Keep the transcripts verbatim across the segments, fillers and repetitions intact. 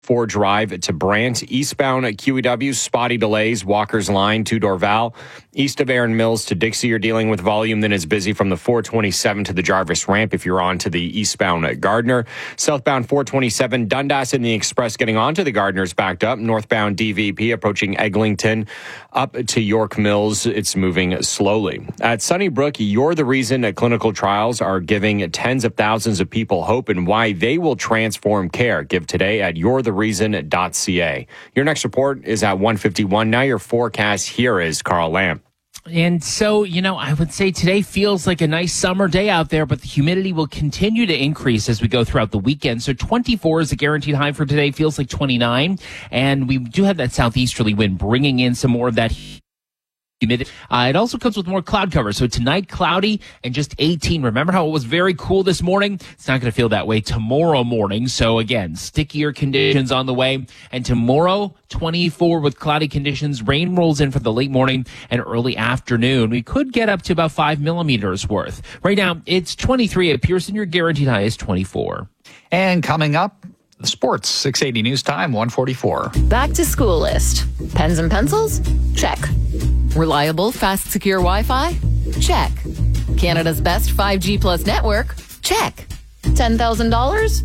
four Drive to Brant. Eastbound at Q E W, spotty delays. Walker's Line to Dorval. East of Erin Mills to Dixie, you're dealing with volume. Then is busy from the four twenty-seven to the Jarvis Ramp if you're on to the eastbound at Gardner. Southbound four twenty-seven, Dundas and the Express getting onto the Gardner's backed up. Northbound D V P approaching Eglinton up to York Mills. It's moving slowly. At Sunnybrook, you're the reason that clinical trials are giving tens of thousands of people hope and why they will transform care. Give today at you're the reason dot c a. Your next report is at one fifty-one. Now your forecast, here is Carl Lamb. And so, you know, I would say today feels like a nice summer day out there, but the humidity will continue to increase as we go throughout the weekend. So twenty-four is a guaranteed high for today, feels like twenty-nine. And we do have that southeasterly wind bringing in some more of that humidity. Uh, it also comes with more cloud cover. So tonight, cloudy and just eighteen. Remember how it was very cool this morning? It's not going to feel that way tomorrow morning. So again, stickier conditions on the way. And tomorrow, twenty-four with cloudy conditions. Rain rolls in for the late morning and early afternoon. We could get up to about five millimeters worth. Right now, it's twenty-three at Pearson. Your guaranteed high is twenty-four. And coming up, the sports, six eighty News Time, one forty-four. Back to school list. Pens and pencils? Check. Reliable, fast, secure Wi-Fi? Check. Canada's best five G plus network? Check. ten thousand dollars?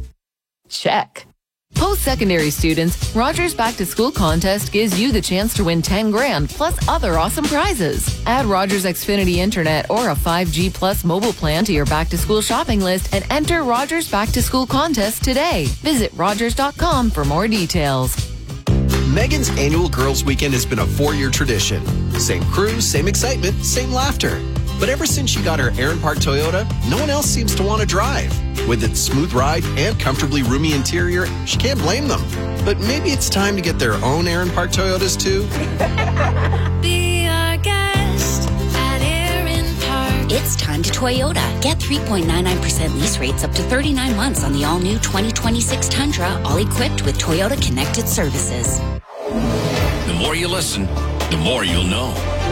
Check. Post-secondary students, Rogers Back to School contest gives you the chance to win ten grand plus other awesome prizes. Add Rogers Xfinity Internet or a five G plus mobile plan to your back to school shopping list and enter Rogers Back to School contest today. Visit rogers dot com for more details. Megan's annual Girls Weekend has been a four-year tradition. Same crew, same excitement, same laughter. But ever since she got her Aaron Park Toyota, no one else seems to want to drive. With its smooth ride and comfortably roomy interior, she can't blame them. But maybe it's time to get their own Aaron Park Toyotas too. Be our guest at Aaron Park. It's time to Toyota. Get three point nine nine percent lease rates up to thirty-nine months on the all-new twenty twenty-six Tundra, all equipped with Toyota Connected Services. The more you listen, the more you'll know.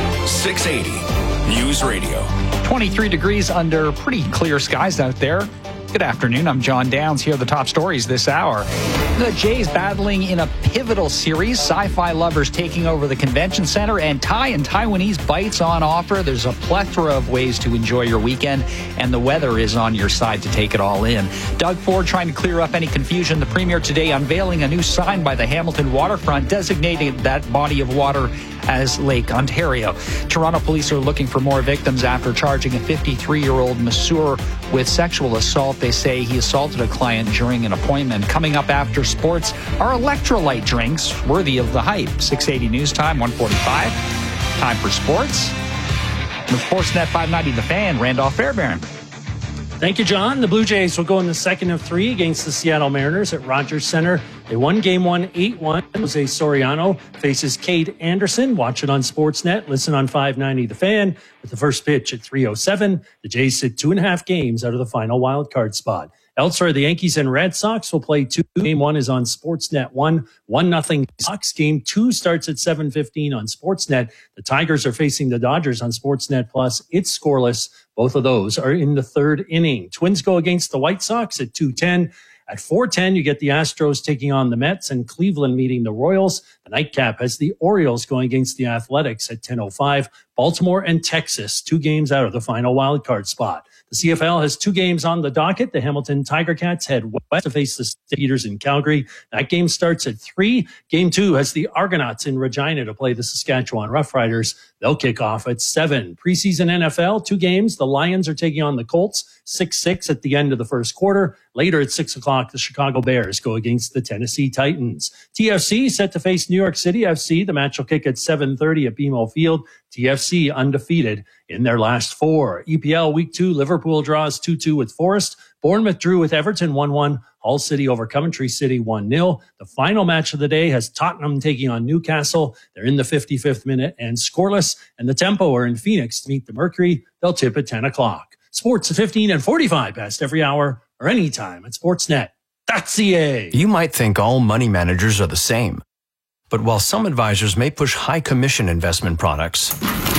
six eighty News Radio. twenty-three degrees under pretty clear skies out there. Good afternoon. I'm John Downs. Here are the top stories this hour. The Jays battling in a pivotal series. Sci-fi lovers taking over the convention center, and Thai and Taiwanese bites on offer. There's a plethora of ways to enjoy your weekend, and the weather is on your side to take it all in. Doug Ford trying to clear up any confusion. The Premier today unveiling a new sign by the Hamilton waterfront designating that body of water as Lake Ontario. Toronto police are looking for more victims after charging a fifty-three-year-old masseur with sexual assault. They say he assaulted a client during an appointment. Coming up after sports are electrolyte drinks worthy of the hype. six eighty News Time, one forty-five. Time for sports. With Sportsnet five ninety The Fan, Randolph Fairbairn. Thank you, John. The Blue Jays will go in the second of three against the Seattle Mariners at Rogers Center. They won game one, eight one. Jose Soriano faces Cade Anderson. Watch it on Sportsnet. Listen on five ninety The Fan. With the first pitch at three oh seven, the Jays sit two and a half games out of the final wild card spot. Elsewhere, the Yankees and Red Sox will play two. Game one is on Sportsnet one, one nothing Sox. Game two starts at seven fifteen on Sportsnet. The Tigers are facing the Dodgers on Sportsnet Plus. It's scoreless. Both of those are in the third inning. Twins go against the White Sox at two ten. At four ten, you get the Astros taking on the Mets and Cleveland meeting the Royals. The nightcap has the Orioles going against the Athletics at ten oh five. Baltimore and Texas, two games out of the final wild card spot. The C F L has two games on the docket. The Hamilton Tiger Cats head west to face the Steelers in Calgary. That game starts at three. Game two has the Argonauts in Regina to play the Saskatchewan Roughriders. They'll kick off at seven. Preseason N F L, two games. The Lions are taking on the Colts, six six at the end of the first quarter. Later at six o'clock, the Chicago Bears go against the Tennessee Titans. T F C set to face New York City F C. The match will kick at seven thirty at B M O Field. T F C undefeated in their last four. E P L Week two, Liverpool draws two two with Forest. Bournemouth drew with Everton one one. Hull City over Coventry City one nil. The final match of the day has Tottenham taking on Newcastle. They're in the fifty-fifth minute and scoreless. And the Tempo are in Phoenix to meet the Mercury. They'll tip at ten o'clock. Sports at fifteen and forty-five past every hour or anytime at sportsnet dot c a. You might think all money managers are the same. But while some advisors may push high commission investment products,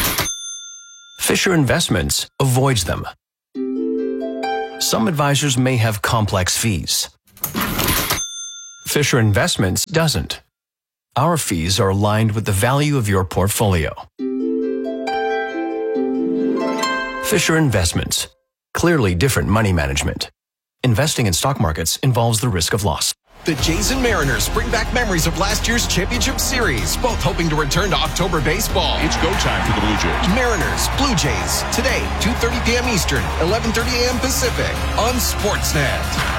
Fisher Investments avoids them. Some advisors may have complex fees. Fisher Investments doesn't. Our fees are aligned with the value of your portfolio. Fisher Investments. Clearly different money management. Investing in stock markets involves the risk of loss. The Jays and Mariners bring back memories of last year's championship series, both hoping to return to October baseball. It's go time for the Blue Jays. Mariners, Blue Jays, today, two thirty p.m. Eastern, eleven thirty a.m. Pacific, on Sportsnet.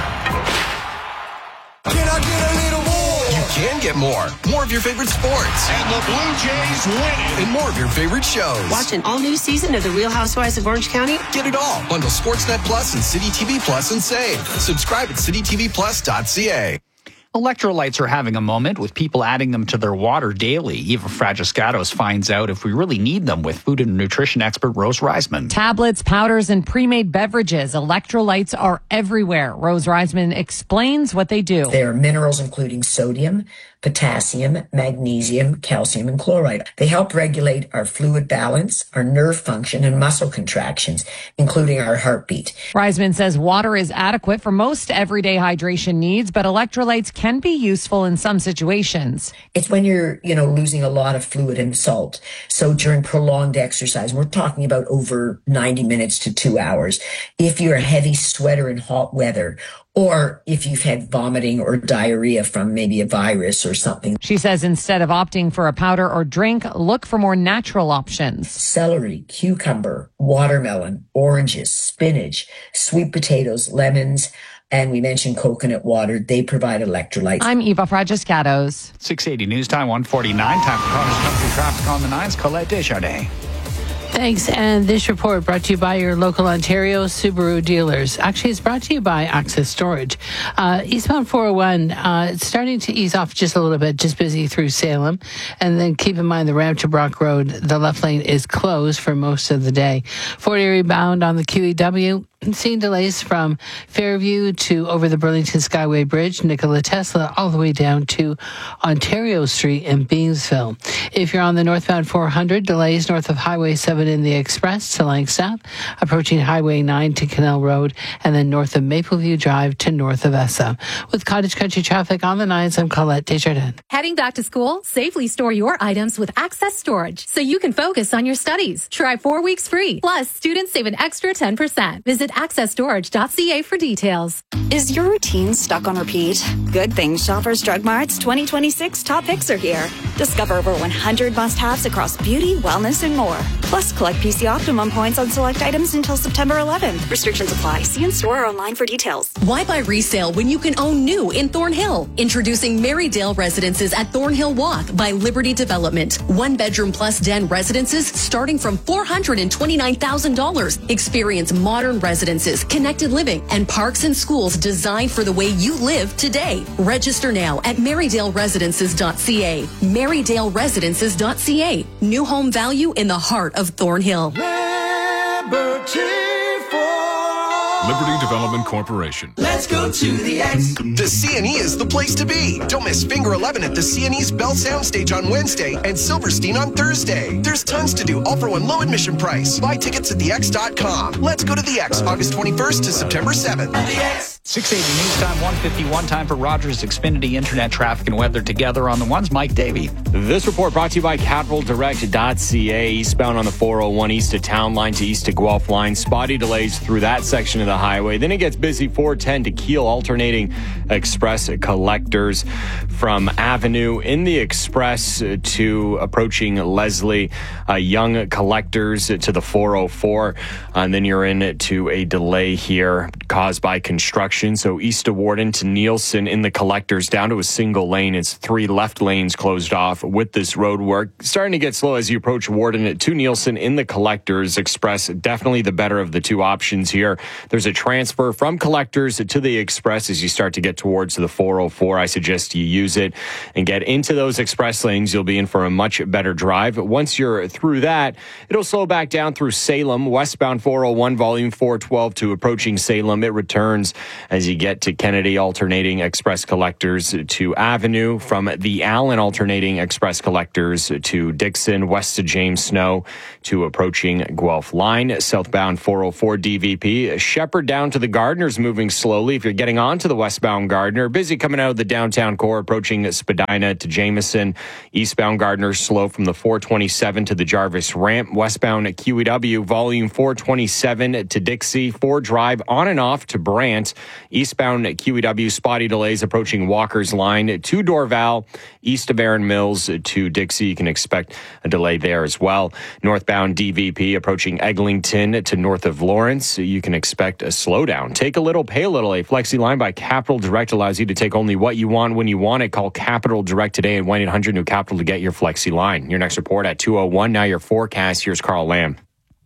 Can I get a little more? You can get more. More of your favorite sports. And the Blue Jays win it. And more of your favorite shows. Watch an all-new season of The Real Housewives of Orange County. Get it all. Bundle Sportsnet Plus and City T V Plus and save. Subscribe at city t v plus dot c a. Electrolytes are having a moment with people adding them to their water daily. Eva Fragiscatos finds out if we really need them with food and nutrition expert Rose Reisman. Tablets, powders, and pre-made beverages. Electrolytes are everywhere. Rose Reisman explains what they do. They are minerals including sodium, potassium, magnesium, calcium, and chloride. They help regulate our fluid balance, our nerve function, and muscle contractions, including our heartbeat. Reisman says water is adequate for most everyday hydration needs, but electrolytes can be useful in some situations. It's when you're, you know, losing a lot of fluid and salt. So during prolonged exercise, we're talking about over ninety minutes to two hours. If you're a heavy sweater in hot weather, or if you've had vomiting or diarrhea from maybe a virus or something. She says instead of opting for a powder or drink, look for more natural options. Celery, cucumber, watermelon, oranges, spinach, sweet potatoes, lemons, and we mentioned coconut water. They provide electrolytes. I'm Eva Fragiscatos. six eighty News Time, one forty-nine. Time for cross-country traffic on the nines. Colette Desjardins. Thanks. And this report brought to you by your local Ontario Subaru dealers. Actually, it's brought to you by Access Storage. Uh, eastbound four oh one, uh, it's starting to ease off just a little bit, just busy through Salem. And then keep in mind the ramp to Brock Road, the left lane is closed for most of the day. Fort Erie bound on the Q E W. Seeing delays from Fairview to over the Burlington Skyway Bridge, Nikola Tesla, all the way down to Ontario Street in Beamsville. If you're on the northbound four hundred, delays north of Highway seven in the Express to Langstaff, approaching Highway nine to Canal Road, and then north of Mapleview Drive to north of Essa. With Cottage Country traffic on the nines, I'm Colette Desjardins. Heading back to school? Safely store your items with Access Storage so you can focus on your studies. Try four weeks free. Plus, students save an extra ten percent. Visit access storage dot c a for details. Is your routine stuck on repeat? Good thing Shoppers Drug Mart's twenty twenty-six top picks are here. Discover over one hundred must-haves across beauty, wellness, and more. Plus, collect P C Optimum points on select items until September eleventh. Restrictions apply. See in store or online for details. Why buy resale when you can own new in Thornhill? Introducing Marydale Residences at Thornhill Walk by Liberty Development. One bedroom plus den residences starting from four hundred twenty-nine thousand dollars. Experience modern residences, connected living, and parks and schools designed for the way you live today. Register now at marydale residences dot c a. marydale residences dot c a. New home value in the heart of Thornhill. Liberty Development Corporation. Let's go to the X. The C N E is the place to be. Don't miss Finger eleven at the C N E's Bell Soundstage on Wednesday and Silverstein on Thursday. There's tons to do, all for one low admission price. Buy tickets at the x dot com. Let's go to the X, August twenty-first to September seventh. The X. six eighty News Time, one fifty-one. Time for Rogers Xfinity Internet traffic and weather together on the ones. Mike Davey. This report brought to you by capital direct dot c a. Eastbound on the four oh one east to Town Line to east to Guelph Line. Spotty delays through that section of the highway. Then it gets busy four ten to Kiel, alternating express collectors from Avenue in the express to approaching Leslie. Uh, young collectors to the four oh four. And then you're in to a delay here caused by construction. So east of Warden to Nielsen in the collectors down to a single lane. It's three left lanes closed off with this road work. Starting to get slow as you approach Warden to Nielsen in the collectors. Express definitely the better of the two options here. There's a transfer from collectors to the express as you start to get towards the four oh four. I suggest you use it and get into those express lanes. You'll be in for a much better drive. Once you're through that, it'll slow back down through Salem. Westbound four oh one, volume four twelve to approaching Salem. It returns as you get to Kennedy alternating express collectors to Avenue, from the Allen alternating express collectors to Dixon, west to James Snow to approaching Guelph line. Southbound four oh four D V P. Shepherd down to the Gardner's moving slowly. If you're getting onto the westbound Gardner, busy coming out of the downtown core, approaching Spadina to Jameson. Eastbound Gardner slow from the four twenty-seven to the Jarvis ramp. Westbound at Q E W, volume four twenty-seven to Dixie. Ford Drive on and off to Brant. Eastbound at Q E W, spotty delays approaching Walker's line to Dorval. East of Erin Mills to Dixie, you can expect a delay there as well. Northbound D V P approaching Eglinton to north of Lawrence, you can expect a slowdown. Take a little, pay a little. A Flexi line by Capital Direct allows you to take only what you want when you want it. Call Capital Direct today at one eight hundred new capital to get your Flexi line. Your next report at two oh one. Now your forecast. Here's Carl Lamb.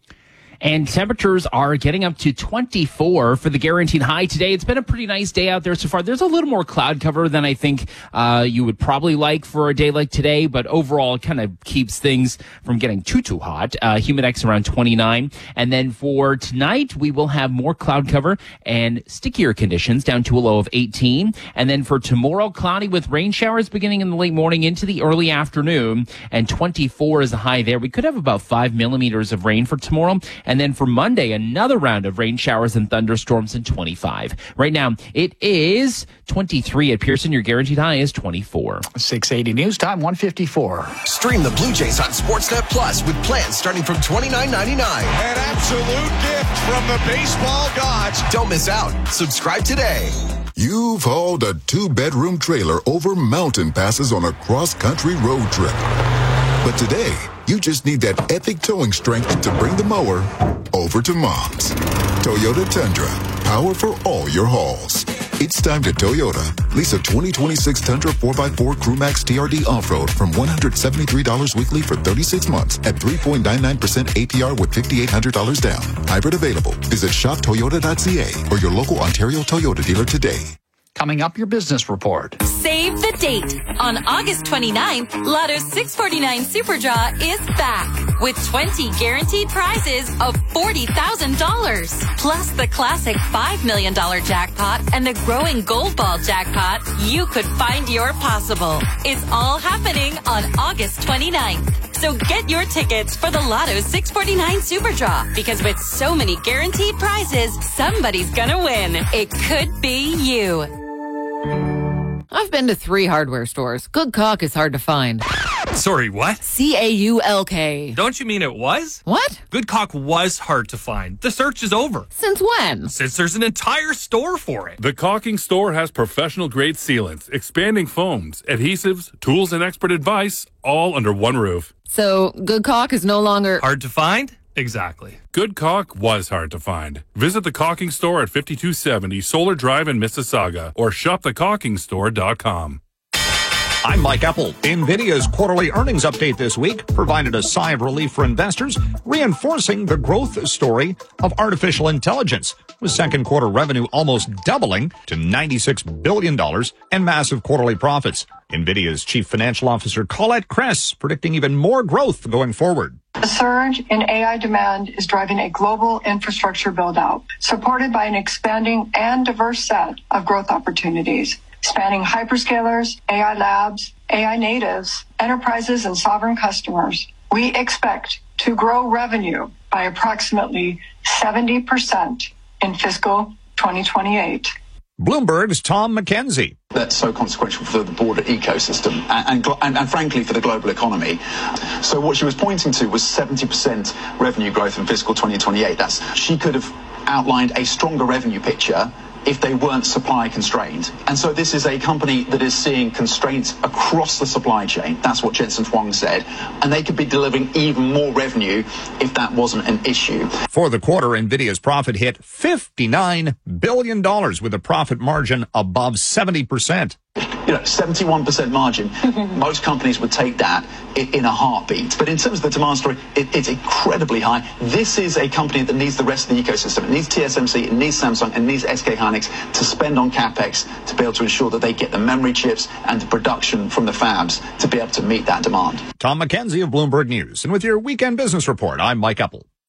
And temperatures are getting up to twenty-four for the guaranteed high today. It's been a pretty nice day out there so far. There's a little more cloud cover than I think uh, you would probably like for a day like today, but overall it kind of keeps things from getting too, too hot. Uh, humidex around twenty-nine. And then for tonight, we will have more cloud cover and stickier conditions down to a low of eighteen. And then for tomorrow, cloudy with rain showers beginning in the late morning into the early afternoon. And twenty-four is the high there. We could have about five millimeters of rain for tomorrow. And then for Monday, another round of rain showers and thunderstorms in twenty-five. Right now, it is twenty-three at Pearson. Your guaranteed high is twenty-four. six eighty News Time, one fifty-four. Stream the Blue Jays on Sportsnet Plus with plans starting from twenty-nine ninety-nine. An absolute gift from the baseball gods. Don't miss out. Subscribe today. You've hauled a two-bedroom trailer over mountain passes on a cross-country road trip. But today, you just need that epic towing strength to bring the mower over to Mom's. Toyota Tundra, power for all your hauls. It's time to Toyota. Lease a twenty twenty-six Tundra four by four CrewMax T R D off-road from one hundred seventy-three dollars weekly for thirty-six months at three point nine nine percent A P R with five thousand eight hundred dollars down. Hybrid available. Visit shop toyota dot c a or your local Ontario Toyota dealer today. Coming up, your business report. Save the date. On August twenty-ninth, Lotto's six forty-nine Super Draw is back with twenty guaranteed prizes of forty thousand dollars. Plus the classic five million dollars jackpot and the growing Gold Ball jackpot. You could find your possible. It's all happening on August twenty-ninth. So get your tickets for the Lotto's six forty-nine Super Draw, because with so many guaranteed prizes, somebody's gonna win. It could be you. I've been to three hardware stores. Good caulk is hard to find. Sorry, what? C A U L K. Don't you mean it was? What? Good caulk was hard to find. The search is over. Since when? Since there's an entire store for it. The Caulking Store has professional-grade sealants, expanding foams, adhesives, tools, and expert advice, all under one roof. So, good caulk is no longer... hard to find? Exactly. Good caulk was hard to find. Visit the Caulking Store at fifty-two seventy Solar Drive in Mississauga or shop the caulking store dot com. I'm Mike Apple. NVIDIA's quarterly earnings update this week provided a sigh of relief for investors, reinforcing the growth story of artificial intelligence, with second quarter revenue almost doubling to ninety-six billion dollars and massive quarterly profits. NVIDIA's chief financial officer, Colette Kress, predicting even more growth going forward. The surge in A I demand is driving a global infrastructure build-out, supported by an expanding and diverse set of growth opportunities, spanning hyperscalers, A I labs, A I natives, enterprises, and sovereign customers. We expect to grow revenue by approximately seventy percent in fiscal twenty twenty-eight. Bloomberg's Tom McKenzie. That's so consequential for the broader ecosystem and, and, and, and frankly for the global economy. So what she was pointing to was seventy percent revenue growth in fiscal twenty twenty-eight. That's, she could have outlined a stronger revenue picture if they weren't supply constrained. And so this is a company that is seeing constraints across the supply chain. That's what Jensen Huang said. And they could be delivering even more revenue if that wasn't an issue. For the quarter, NVIDIA's profit hit fifty-nine billion dollars with a profit margin above seventy percent. You know, seventy-one percent margin. Most companies would take that in a heartbeat. But in terms of the demand story, it, it's incredibly high. This is a company that needs the rest of the ecosystem. It needs T S M C, it needs Samsung, it needs S K Hynix to spend on CapEx to be able to ensure that they get the memory chips and the production from the fabs to be able to meet that demand. Tom McKenzie of Bloomberg News. And with your weekend business report, I'm Mike Apple.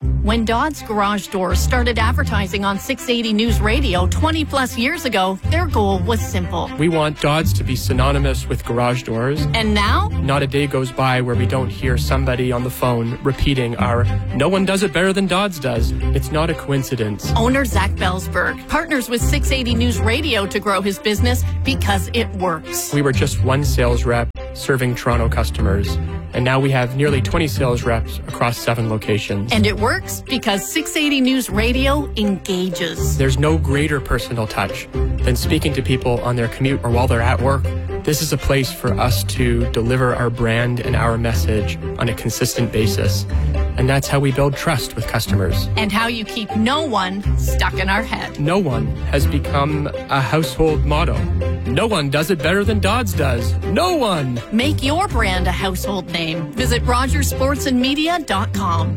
When Dodds Garage Doors started advertising on six eighty News Radio twenty plus years ago, their goal was simple. We want Dodds to be synonymous with garage doors. And now? Not a day goes by where we don't hear somebody on the phone repeating our "no one does it better than Dodds does." It's not a coincidence. Owner Zach Belsberg partners with six eighty News Radio to grow his business because it works. We were just one sales rep serving Toronto customers, and now we have nearly twenty sales reps across seven locations. And it works because six eighty News Radio engages. There's no greater personal touch than speaking to people on their commute or while they're at work. This is a place for us to deliver our brand and our message on a consistent basis. And that's how we build trust with customers. And how you keep no one stuck in our head. No one has become a household motto. No one does it better than Dodds does. No one. Make your brand a household name. Visit rogers sports and media dot com.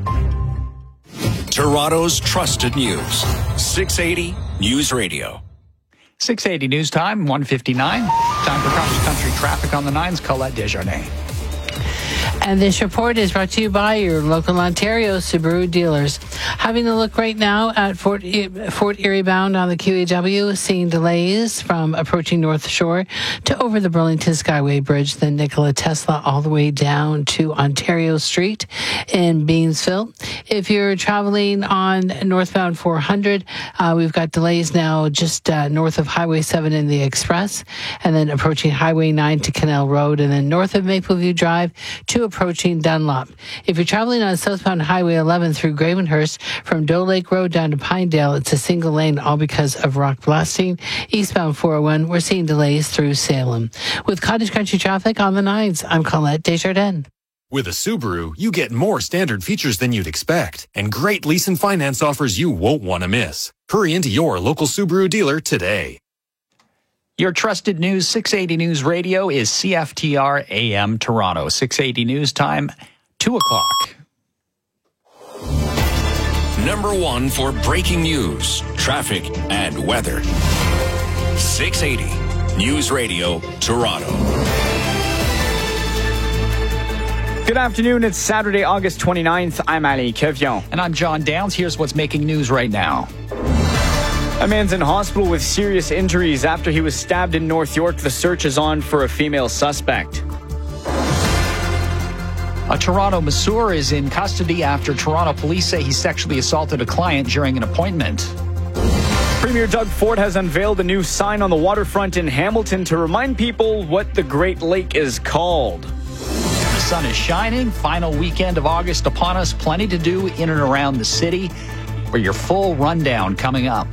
Toronto's trusted news. six eighty News Radio. six eighty News Time, one fifty-nine. Time for cross-country traffic on the nines. Colette Desjardins. And this report is brought to you by your local Ontario Subaru dealers. Having a look right now at Fort, Fort Erie bound on the Q E W, seeing delays from approaching North Shore to over the Burlington Skyway Bridge, then Nikola Tesla all the way down to Ontario Street in Beamsville. If you're traveling on northbound four hundred, uh, we've got delays now just uh, north of Highway seven in the Express, and then approaching Highway nine to Canal Road, and then north of Mapleview Drive to approaching Dunlop. If you're traveling on southbound Highway eleven through Gravenhurst from Doe Lake Road down to Pinedale, it's a single lane, all because of rock blasting. Eastbound four oh one, we're seeing delays through Salem. With Cottage Country traffic on the nines, I'm Colette Desjardins. With a Subaru, you get more standard features than you'd expect and great lease and finance offers you won't want to miss. Hurry into your local Subaru dealer today. Your trusted news, six eighty News Radio, is C F T R A M Toronto. six eighty News Time, two o'clock. Number one for breaking news, traffic, and weather. six eighty News Radio, Toronto. Good afternoon. It's Saturday, August twenty-ninth. I'm Ali Kevion. And I'm John Downs. Here's what's making news right now. A man's in hospital with serious injuries after he was stabbed in North York. The search is on for a female suspect. A Toronto masseur is in custody after Toronto police say he sexually assaulted a client during an appointment. Premier Doug Ford has unveiled a new sign on the waterfront in Hamilton to remind people what the Great Lake is called. The sun is shining. Final weekend of August upon us. Plenty to do in and around the city. For your full rundown coming up.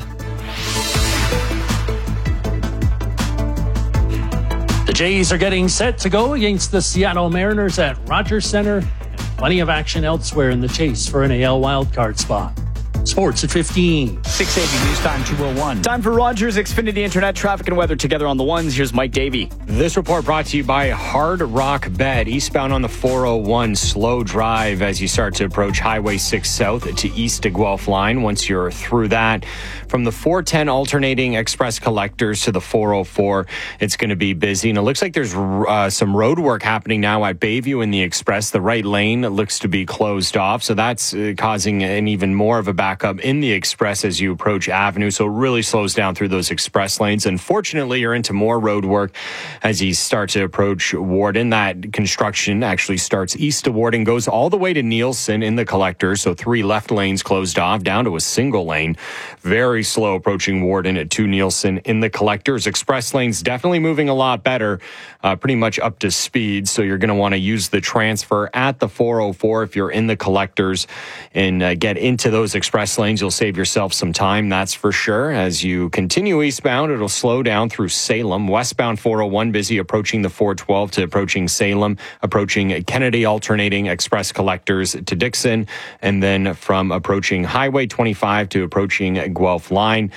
The Jays are getting set to go against the Seattle Mariners at Rogers Center. And plenty of action elsewhere in the chase for an A L wildcard spot. Sports at fifteen. six eighty News Time two oh one. Time for Rogers Xfinity Internet traffic and weather together on the ones. Here's Mike Davey. This report brought to you by Hard Rock Bed. Eastbound on the four oh one, slow drive as you start to approach Highway six South to East to Guelph line. Once you're through that, from the four ten alternating express collectors to the four oh four, it's going to be busy. And it looks like there's uh, some road work happening now at Bayview in the express. The right lane looks to be closed off, so that's uh, causing an even more of a back up in the express as you approach Avenue, so it really slows down through those express lanes. Unfortunately, you're into more road work as you start to approach Warden. That construction actually starts east of Warden, goes all the way to Nielsen in the collector, so three left lanes closed off down to a single lane. Very slow approaching Warden at two Nielsen in the collectors. Express lanes definitely moving a lot better, uh, pretty much up to speed, so you're going to want to use the transfer at the four oh four if you're in the collectors and uh, get into those express lanes. You'll save yourself some time, that's for sure. As you continue eastbound, it'll slow down through Salem. Westbound four oh one busy approaching the four twelve to approaching Salem, approaching Kennedy alternating express collectors to Dixon, and then from approaching Highway twenty-five to approaching Guelph line.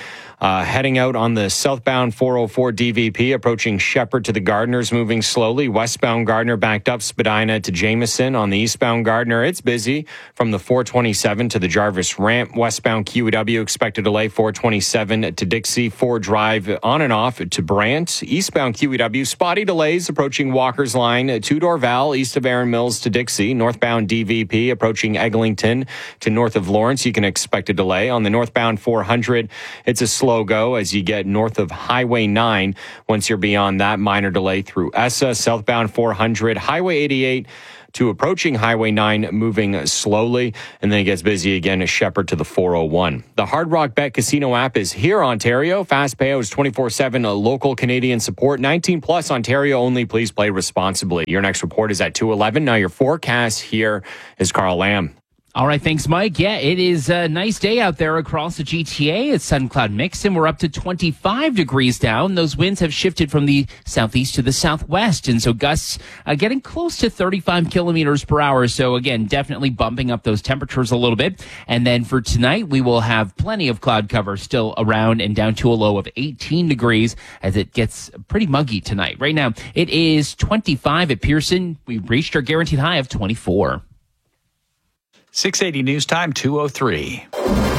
Uh, heading out on the southbound four oh four D V P, approaching Shepherd to the Gardners, moving slowly. Westbound Gardner backed up Spadina to Jameson. On the eastbound Gardner, it's busy from the four twenty-seven to the Jarvis ramp. Westbound Q E W expected delay four twenty-seven to Dixie. Ford Drive on and off to Brant. Eastbound Q E W, spotty delays approaching Walker's Line to Dorval, east of Aaron Mills to Dixie. Northbound D V P approaching Eglinton to north of Lawrence. You can expect a delay. On the northbound four hundred, it's a slow go as you get north of Highway nine. Once you're beyond that, minor delay through Essa. Southbound four hundred, Highway eighty-eight to approaching Highway nine, moving slowly, and then it gets busy again at Shepherd to the four oh one. The Hard Rock Bet Casino app is here, Ontario. Fast payouts twenty-four seven, local Canadian support, nineteen plus, Ontario only. Please play responsibly. Your next report is at two eleven. Now your forecast here is Carl Lamb. All right, thanks, Mike. Yeah, it is a nice day out there across the G T A. It's sun cloud mix, and we're up to twenty-five degrees down. Those winds have shifted from the southeast to the southwest, and so gusts uh, getting close to thirty-five kilometers per hour. So again, definitely bumping up those temperatures a little bit. And then for tonight, we will have plenty of cloud cover still around and down to a low of eighteen degrees as it gets pretty muggy tonight. Right now, it is twenty-five at Pearson. We've reached our guaranteed high of twenty-four. six eighty News Time, two oh three.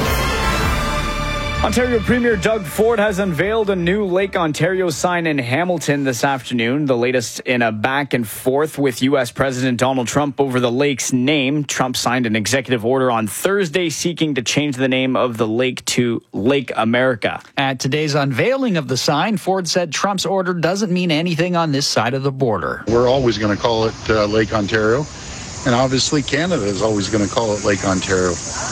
Ontario Premier Doug Ford has unveiled a new Lake Ontario sign in Hamilton this afternoon, the latest in a back and forth with U S President Donald Trump over the lake's name. Trump signed an executive order on Thursday seeking to change the name of the lake to Lake America. At today's unveiling of the sign, Ford said Trump's order doesn't mean anything on this side of the border. We're always going to call it uh, Lake Ontario. And obviously, Canada is always going to call it Lake Ontario.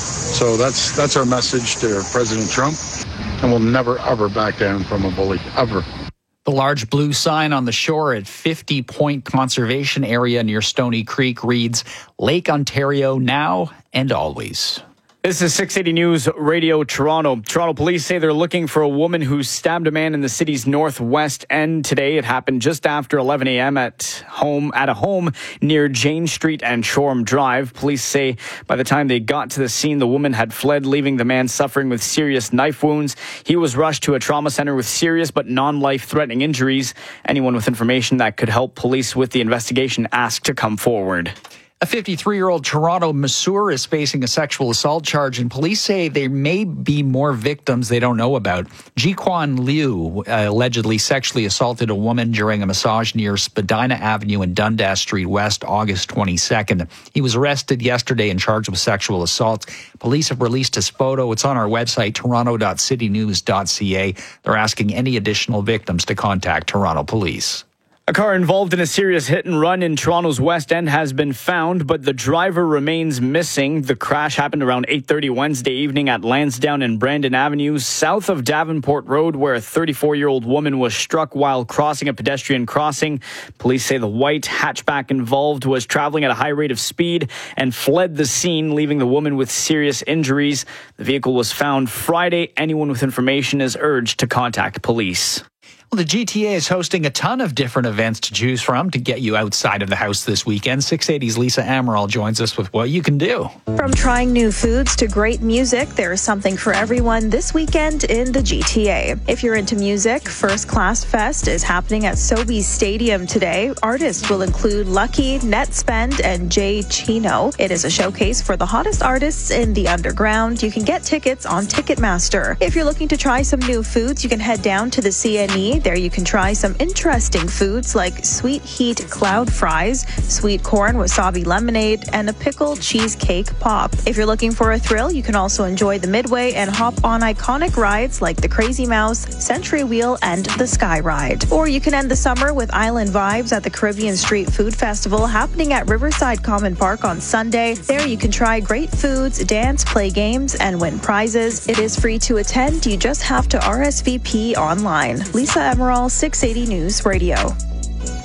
So that's that's our message to President Trump. And we'll never, ever back down from a bully, ever. The large blue sign on the shore at fifty Point Conservation Area near Stony Creek reads, Lake Ontario now and always. This is six eighty News Radio Toronto. Toronto police say they're looking for a woman who stabbed a man in the city's northwest end today. It happened just after eleven a.m. at home at a home near Jane Street and Shoreham Drive. Police say by the time they got to the scene, the woman had fled, leaving the man suffering with serious knife wounds. He was rushed to a trauma center with serious but non-life-threatening injuries. Anyone with information that could help police with the investigation asked to come forward. A fifty-three-year-old Toronto masseur is facing a sexual assault charge, and police say there may be more victims they don't know about. Ji-Kwan Liu uh, allegedly sexually assaulted a woman during a massage near Spadina Avenue and Dundas Street West, August twenty-second. He was arrested yesterday and charged with sexual assault. Police have released his photo. It's on our website, toronto dot city news dot c a. They're asking any additional victims to contact Toronto Police. A car involved in a serious hit and run in Toronto's West End has been found, but the driver remains missing. The crash happened around eight thirty Wednesday evening at Lansdowne and Brandon Avenues, south of Davenport Road, where a thirty-four-year-old woman was struck while crossing a pedestrian crossing. Police say the white hatchback involved was traveling at a high rate of speed and fled the scene, leaving the woman with serious injuries. The vehicle was found Friday. Anyone with information is urged to contact police. Well, the G T A is hosting a ton of different events to choose from to get you outside of the house this weekend. six eighty's Lisa Amaral joins us with what you can do. From trying new foods to great music, there is something for everyone this weekend in the G T A. If you're into music, First Class Fest is happening at Sobeys Stadium today. Artists will include Lucky, Netspend, and Jay Chino. It is a showcase for the hottest artists in the underground. You can get tickets on Ticketmaster. If you're looking to try some new foods, you can head down to the C N E. There you can try some interesting foods like sweet heat cloud fries, sweet corn wasabi lemonade, and a pickle cheesecake pop. If you're looking for a thrill, you can also enjoy the Midway and hop on iconic rides like the Crazy Mouse, Century Wheel, and the Sky Ride. Or you can end the summer with island vibes at the Caribbean Street Food Festival happening at Riverside Common Park on Sunday. There you can try great foods, dance, play games, and win prizes. It is free to attend. You just have to R S V P online. Lisa Emerald, six eighty News Radio.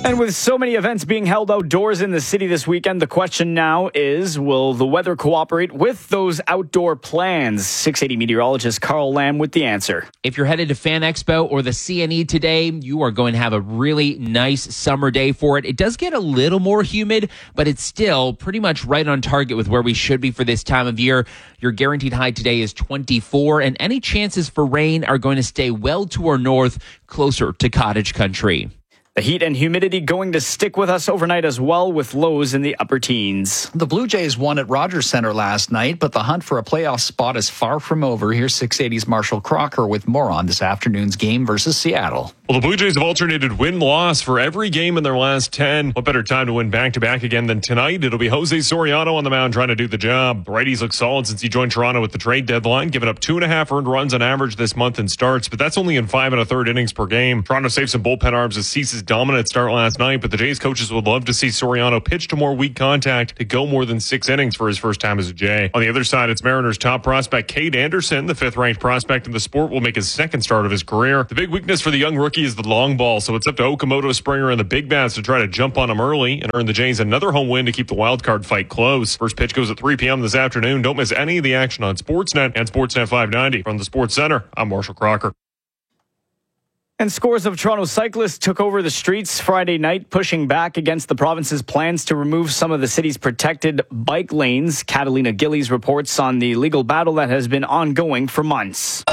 And with so many events being held outdoors in the city this weekend, the question now is, will the weather cooperate with those outdoor plans? six eighty meteorologist Carl Lamb with the answer. If you're headed to Fan Expo or the C N E today, you are going to have a really nice summer day for it. It does get a little more humid, but it's still pretty much right on target with where we should be for this time of year. Your guaranteed high today is twenty-four, and any chances for rain are going to stay well to our north, closer to cottage country. The heat and humidity going to stick with us overnight as well, with lows in the upper teens. The Blue Jays won at Rogers Center last night, but the hunt for a playoff spot is far from over. Here's six eighty's Marshall Crocker with more on this afternoon's game versus Seattle. Well, the Blue Jays have alternated win-loss for every game in their last ten. What better time to win back-to-back again than tonight? It'll be Jose Soriano on the mound trying to do the job. The righties look solid since he joined Toronto at the trade deadline, giving up two and a half earned runs on average this month in starts, but that's only in five and a third innings per game. Toronto saved some bullpen arms as Cease's dominant start last night, but the Jays coaches would love to see Soriano pitch to more weak contact to go more than six innings for his first time as a Jay. On the other side, it's Mariners top prospect Cade Anderson, the fifth-ranked prospect in the sport, will make his second start of his career. The big weakness for the young rookie is the long ball, so it's up to Okamoto, Springer, and the big bats to try to jump on him early and earn the Jays another home win to keep the wild card fight close. First pitch goes at three p.m. this afternoon. Don't miss any of the action on Sportsnet and Sportsnet five ninety. From the Sports Center, I'm Marshall Crocker. And scores of Toronto cyclists took over the streets Friday night, pushing back against the province's plans to remove some of the city's protected bike lanes. Catalina Gillies reports on the legal battle that has been ongoing for months.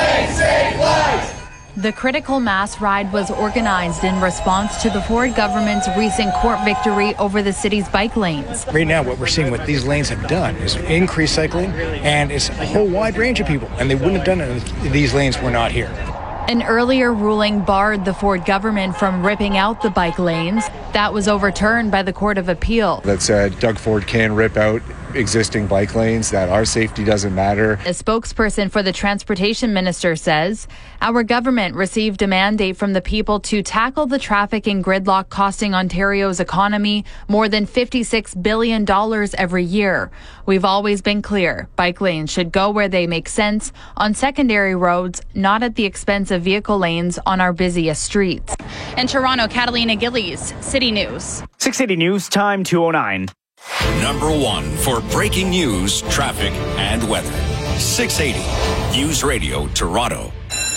The critical mass ride was organized in response to the Ford government's recent court victory over the city's bike lanes. Right now, what we're seeing what these lanes have done is increase cycling, and it's a whole wide range of people, and they wouldn't have done it if these lanes were not here. An earlier ruling barred the Ford government from ripping out the bike lanes. That was overturned by the Court of Appeal. That said, Doug Ford can rip out existing bike lanes, that our safety doesn't matter. A spokesperson for the transportation minister says, our government received a mandate from the people to tackle the traffic and gridlock costing Ontario's economy more than fifty-six billion dollars every year. We've always been clear, bike lanes should go where they make sense, on secondary roads, not at the expense of vehicle lanes on our busiest streets. In Toronto, Catalina Gillies, City News. six eighty News Time, two oh nine. Number one for breaking news, traffic, and weather. six eighty News Radio Toronto.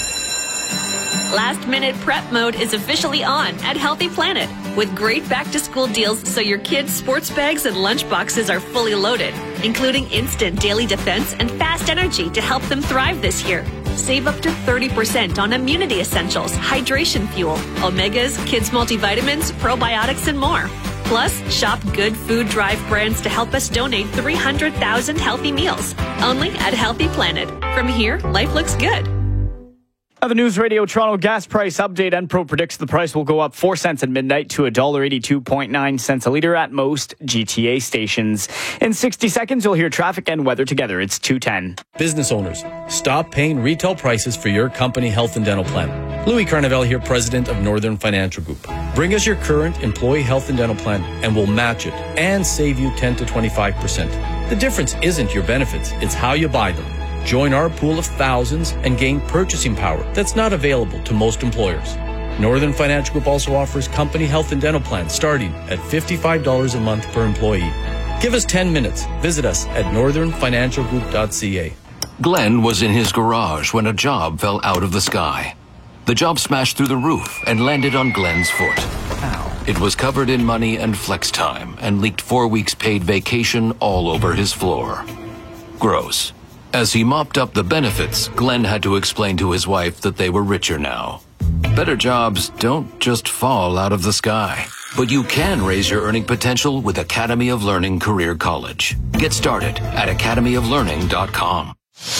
Last minute prep mode is officially on at Healthy Planet with great back to school deals so your kids' sports bags and lunch boxes are fully loaded, including instant daily defense and fast energy to help them thrive this year. Save up to thirty percent on immunity essentials, hydration fuel, omegas, kids multivitamins, probiotics, and more. Plus, shop Good Food Drive brands to help us donate three hundred thousand healthy meals. Only at Healthy Planet. From here, life looks good. Now the News Radio Toronto gas price update. Enpro predicts the price will go up four cents at midnight to one dollar eighty-two point nine cents a litre at most G T A stations. In sixty seconds, you'll hear traffic and weather together. It's two ten. Business owners, stop paying retail prices for your company health and dental plan. Louis Carnevale here, president of Northern Financial Group. Bring us your current employee health and dental plan and we'll match it and save you ten to twenty-five percent. The difference isn't your benefits, it's how you buy them. Join our pool of thousands and gain purchasing power that's not available to most employers. Northern Financial Group also offers company health and dental plans starting at fifty-five dollars a month per employee. Give us ten minutes. Visit us at northern financial group dot c a. Glenn was in his garage when a job fell out of the sky. The job smashed through the roof and landed on Glenn's foot. Ow. It was covered in money and flex time and leaked four weeks paid vacation all over his floor. Gross. As he mopped up the benefits, Glenn had to explain to his wife that they were richer now. Better jobs don't just fall out of the sky. But you can raise your earning potential with Academy of Learning Career College. Get started at academy of learning dot com.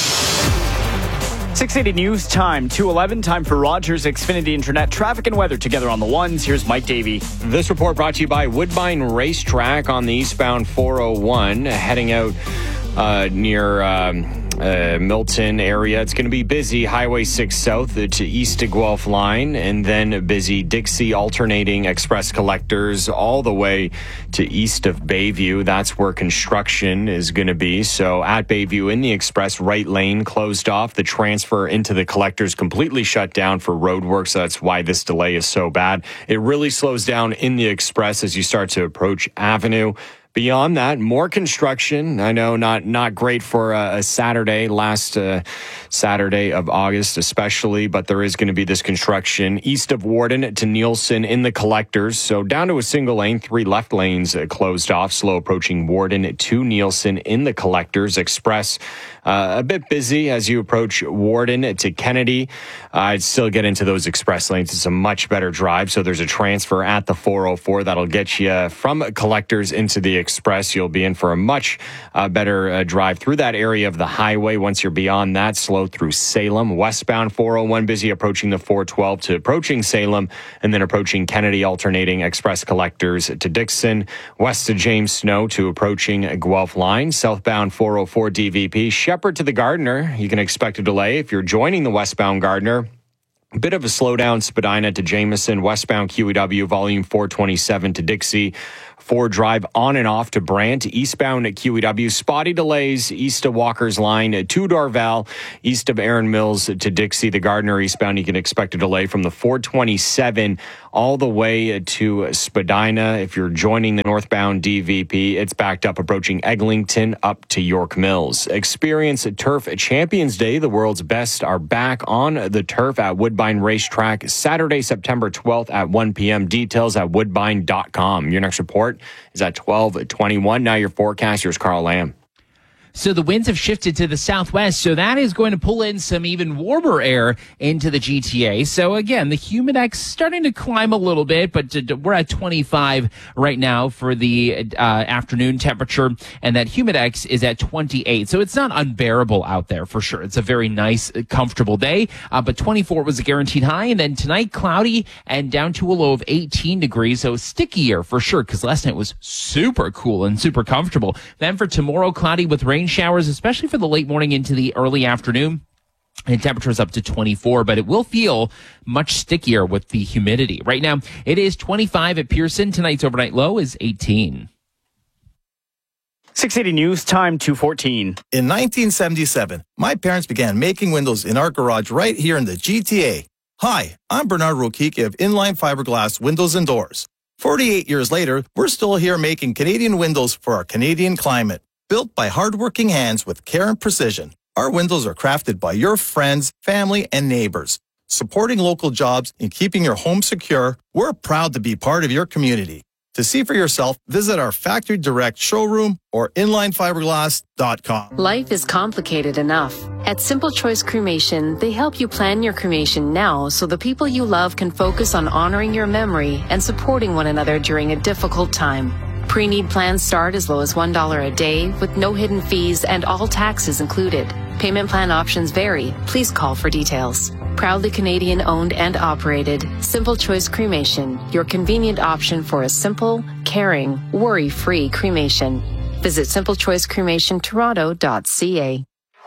six eighty News Time, two eleven. Time for Rogers Xfinity Internet traffic and weather together on the ones. Here's Mike Davey. This report brought to you by Woodbine Racetrack on the eastbound four oh one, heading out uh, near... Um, uh, Milton area. It's going to be busy Highway six South to east to Guelph line, and then busy Dixie alternating express collectors all the way to east of Bayview. That's where construction is going to be. So at Bayview in the express, right lane closed off. The transfer into the collectors completely shut down for road work. So that's why this delay is so bad. It really slows down in the express as you start to approach Avenue. Beyond that, more construction. I know not not great for a, a Saturday, last uh, Saturday of August especially, but there is going to be this construction east of Warden to Nielsen in the collectors. So down to a single lane, three left lanes uh, closed off, slow approaching Warden to Nielsen in the collectors. Express uh, a bit busy as you approach Warden to Kennedy. Uh, I'd still get into those express lanes. It's a much better drive. So there's a transfer at the four oh four that'll get you from collectors into the express. You'll be in for a much uh, better uh, drive through that area of the highway. Once you're beyond that, slow through Salem. Westbound four oh one busy approaching the four twelve to approaching Salem, and then approaching Kennedy, alternating express collectors to Dixon. West of James Snow to approaching Guelph line. Southbound four oh four D V P. Shepherd to the Gardiner. You can expect a delay if you're joining the westbound Gardiner. A bit of a slowdown, Spadina to Jameson. Westbound Q E W, volume four twenty-seven to Dixie. Ford Drive on and off to Brant. Eastbound at Q E W. Spotty delays east of Walker's Line to Dorval. East of Erin Mills to Dixie. The Gardiner eastbound, you can expect a delay from the four twenty-seven all the way to Spadina. If you're joining the northbound D V P, it's backed up approaching Eglinton up to York Mills. Experience Turf Champions Day. The world's best are back on the turf at Woodbine Racetrack Saturday, September twelfth at one p.m. Details at woodbine dot com. Your next report is at twelve twenty-one. Now your forecast. Here's Carl Lamb. So the winds have shifted to the southwest, so that is going to pull in some even warmer air into the G T A. So again, the humidex starting to climb a little bit, but we're at twenty-five right now for the uh, afternoon temperature, and that humidex is at twenty-eight. So it's not unbearable out there for sure. It's a very nice, comfortable day, uh, but twenty-four was a guaranteed high, and then tonight cloudy and down to a low of eighteen degrees. So stickier for sure, because last night was super cool and super comfortable. Then for tomorrow, cloudy with rain showers, especially for the late morning into the early afternoon. And temperatures up to twenty-four, but it will feel much stickier with the humidity. Right now, it is twenty-five at Pearson. Tonight's overnight low is eighteen. six eighty News, time two fourteen. In nineteen seventy-seven, my parents began making windows in our garage right here in the G T A. Hi, I'm Bernard Rokiki of Inline Fiberglass Windows and Doors. forty-eight years later, we're still here making Canadian windows for our Canadian climate. Built by hardworking hands with care and precision, our windows are crafted by your friends, family, and neighbors. Supporting local jobs and keeping your home secure, we're proud to be part of your community. To see for yourself, visit our Factory Direct showroom or inline fiberglass dot com. Life is complicated enough. At Simple Choice Cremation, they help you plan your cremation now so the people you love can focus on honoring your memory and supporting one another during a difficult time. Pre-need plans start as low as one dollar a day with no hidden fees and all taxes included. Payment plan options vary. Please call for details. Proudly Canadian owned and operated, Simple Choice Cremation, your convenient option for a simple, caring, worry-free cremation. Visit simple choice cremation toronto dot c a.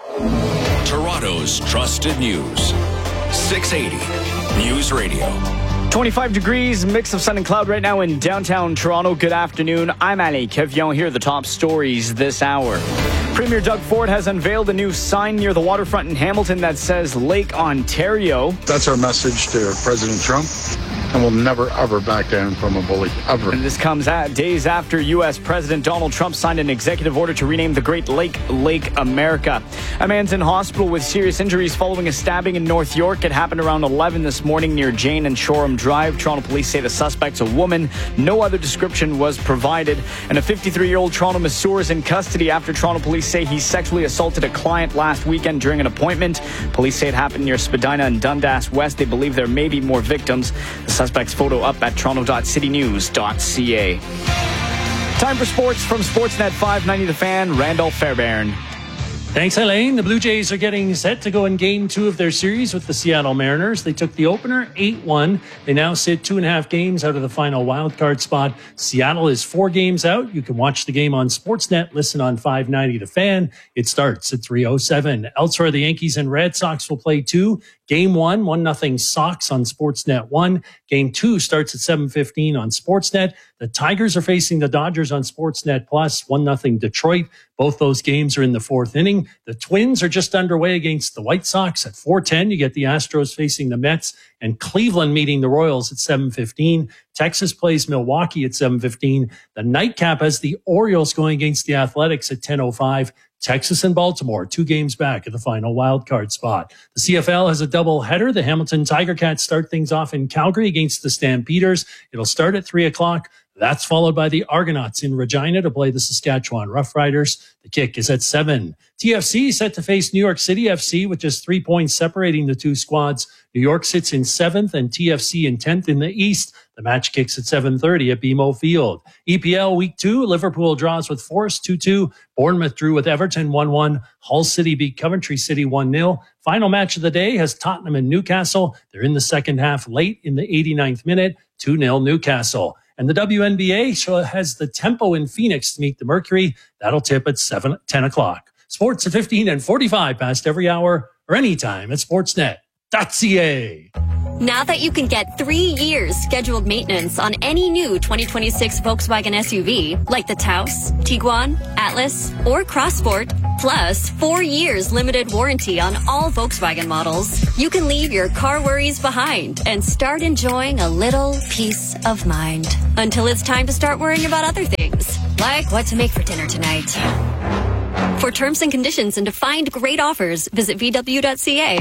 Toronto's trusted news. six eighty News Radio. twenty-five degrees, mix of sun and cloud right now in downtown Toronto. Good afternoon. I'm Ali Kevion. Here are the top stories this hour. Premier Doug Ford has unveiled a new sign near the waterfront in Hamilton that says Lake Ontario. That's our message to President Trump, and we'll never, ever back down from a bully, ever. And this comes at days after U S President Donald Trump signed an executive order to rename the Great Lake, Lake America. A man's in hospital with serious injuries following a stabbing in North York. It happened around eleven this morning near Jane and Shoreham Drive. Toronto police say the suspect's a woman. No other description was provided. And a fifty-three-year-old Toronto masseur is in custody after Toronto police say he sexually assaulted a client last weekend during an appointment. Police say it happened near Spadina and Dundas West. They believe there may be more victims. The suspect's photo up at toronto dot city news dot c a. Time for sports from Sportsnet five ninety The Fan, Randolph Fairbairn. Thanks, Elaine. The Blue Jays are getting set to go in game two of their series with the Seattle Mariners. They took the opener eight one. They now sit two and a half games out of the final wildcard spot. Seattle is four games out. You can watch the game on Sportsnet. Listen on five ninety The Fan. It starts at three oh seven. Elsewhere, the Yankees and Red Sox will play two. Game one, one nothing Sox on Sportsnet one. Game two starts at seven fifteen on Sportsnet. The Tigers are facing the Dodgers on Sportsnet Plus, one nothing Detroit. Both those games are in the fourth inning. The Twins are just underway against the White Sox at four ten. You get the Astros facing the Mets and Cleveland meeting the Royals at seven fifteen. Texas plays Milwaukee at seven fifteen. The nightcap has the Orioles going against the Athletics at ten oh five. Texas and Baltimore, two games back at the final wildcard spot. The C F L has a double header. The Hamilton Tiger Cats start things off in Calgary against the Stampeders. It'll start at three o'clock. That's followed by the Argonauts in Regina to play the Saskatchewan Roughriders. The kick is at seven. T F C set to face New York City F C with just three points separating the two squads. New York sits in seventh and T F C in tenth in the East. The match kicks at seven thirty at B M O Field. E P L Week two, Liverpool draws with Forest two two. Bournemouth drew with Everton one one. Hull City beat Coventry City one nil. Final match of the day has Tottenham and Newcastle. They're in the second half late in the eighty-ninth minute, two nil Newcastle. And the W N B A has the Tempo in Phoenix to meet the Mercury. That'll tip at seven, ten o'clock. Sports at fifteen and forty-five past every hour or anytime at sportsnet dot c a. Now that you can get three years scheduled maintenance on any new twenty twenty-six Volkswagen S U V, like the Taos, Tiguan, Atlas, or Crossport, plus four years limited warranty on all Volkswagen models, you can leave your car worries behind and start enjoying a little peace of mind. Until it's time to start worrying about other things, like what to make for dinner tonight. For terms and conditions and to find great offers, visit v w dot c a.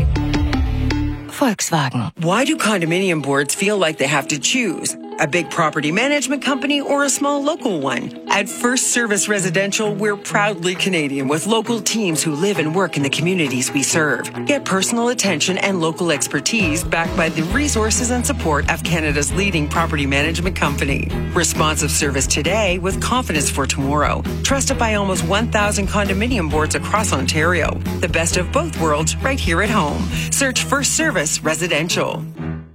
Volkswagen. Why do condominium boards feel like they have to choose? A big property management company or a small local one? At First Service Residential, we're proudly Canadian with local teams who live and work in the communities we serve. Get personal attention and local expertise backed by the resources and support of Canada's leading property management company. Responsive service today with confidence for tomorrow. Trusted by almost one thousand condominium boards across Ontario. The best of both worlds right here at home. Search First Service Residential.